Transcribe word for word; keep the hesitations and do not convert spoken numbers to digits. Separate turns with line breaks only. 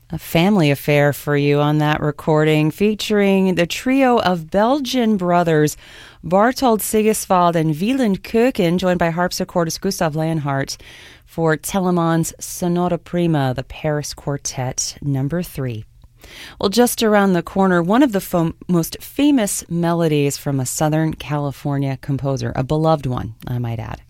A family affair for you on that recording, featuring the trio of Belgian brothers Barthold Sigiswald and Wieland Köken, joined by harpsichordist Gustav Leonhardt for Telemann's Sonata Prima, the Paris Quartet number three. Well, just around the corner, one of the fo- most famous melodies from a Southern California composer, a beloved one, I might add.